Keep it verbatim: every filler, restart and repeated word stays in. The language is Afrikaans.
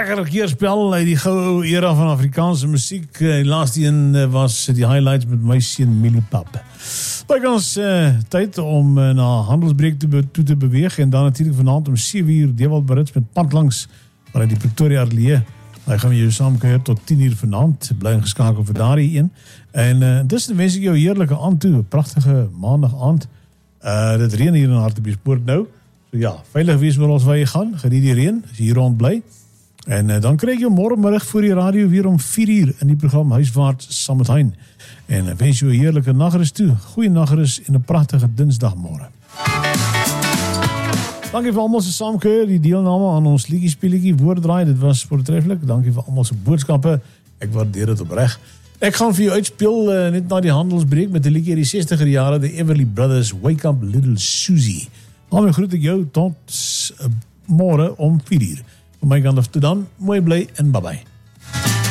lekker keerspel uit die goue era van Afrikaanse musiek. Die laaste een was die highlights met my seun Mieliepap. Byk ons uh, tyd om uh, na handelsbreek te be- toe te beweeg en dan natuurlijk vanaand om sewe uur Dewald Berits met Pad Langs vanuit die Pretoria Ateljee. Hy gaan met jou saamkuier tot tien uur vanaand. Bly ingeskakel vir daardie een. En uh, intussen wens ek jou heerlike aand toe, 'n pragtige maandag aand. Uh, dit reën hier in Hartbeespoort nou. So ja, veilig wees waar ons waar jy gaan. Geniet die reën, as jy hier rond bly. En uh, dan krijg jy môremiddag voor die radio weer om vier uur in die program Huiswaarts saam met Hein. En uh, wens jy 'n heerlike nagrus toe. Goeie nagrus en 'n pragtige dinsdagmôre. Dankie vir almal se saamkuier, die deelname aan ons liedjie speletjie woorddraai. Dit was voortreffelik. Dankie vir almal se boodskappe. Ek waardeer dit opreg. Ek gaan vir jou uitspeel uh, net na die handelsbreek met 'n liedjie uit die sestigste jare, the Everly Brothers, Wake Up Little Susie. Dan groet ek jou tot uh, môre om vier uur. Van my kant af toe dan, mooi bly en bye bye.